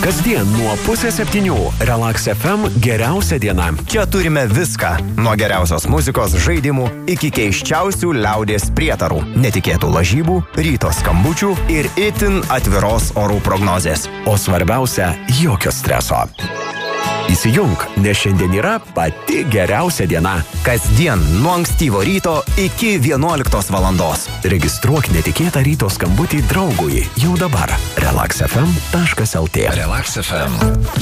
Kasdien nuo 6:30 Relax FM geriausia diena. Čia turime viską. Nuo geriausios muzikos, žaidimų iki keiščiausių liaudies prietarų, netikėtų lažybų, ryto skambučių ir itin atviros orų prognozės. O svarbiausia, jokio streso. Įsijunk, nes šiandien yra pati geriausia diena. Kasdien nuo ankstyvo ryto iki 11 valandos. Registruok netikėtą ryto skambutį draugui jau dabar. relaxfm.lt. Relax FM.